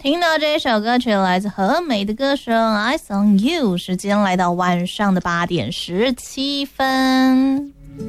听到这首歌曲来自和美的歌声 I Saw You， 时间来到晚上的8点17分。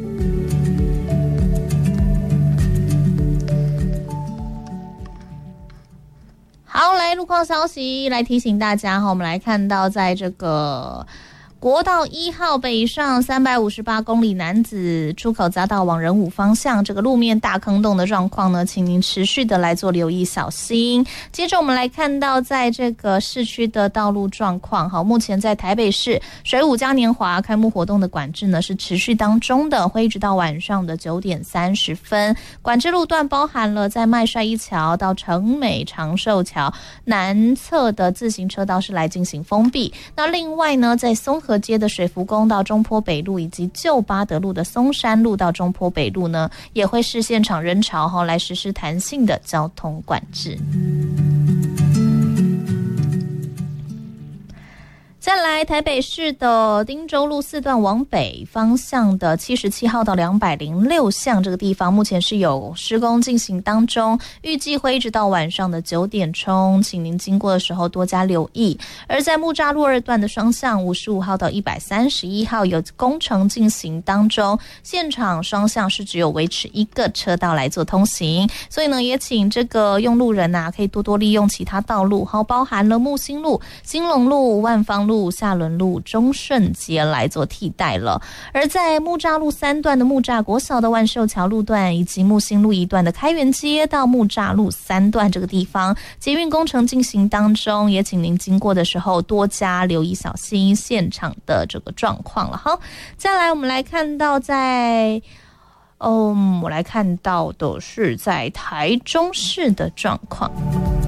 好，来路况消息来提醒大家，我们来看到在这个国道1号北上358公里男子出口匝道往仁武方向，这个路面大坑洞的状况呢，请您持续的来做留意小心。接着我们来看到在这个市区的道路状况，好，目前在台北市水舞嘉年华开幕活动的管制呢是持续当中的，会一直到晚上的9点30分。管制路段包含了在麦帅一桥到成美长寿桥南侧的自行车道是来进行封闭。那另外呢，在松河街的水福宫到中坡北路以及旧八德路的松山路到中坡北路呢，也会视现场人潮来实施弹性的交通管制。再来，台北市的汀州路4段往北方向的77号到206巷这个地方，目前是有施工进行当中，预计会一直到晚上的9点钟，请您经过的时候多加留意。而在木栅路2段的双向55号到131号有工程进行当中，现场双向是只有维持一个车道来做通行，所以呢，也请这个用路人可以多多利用其他道路，包含了木星路、兴隆路、万芳路、下仑路、中顺街来做替代了。而在木栅路3段的木栅国小的万寿桥路段，以及木星路1段的开元街到木栅路3段这个地方，捷运工程进行当中，也请您经过的时候多加留意小心现场的这个状况了。好，再来我们来看到我来看到的是在台中市的状况。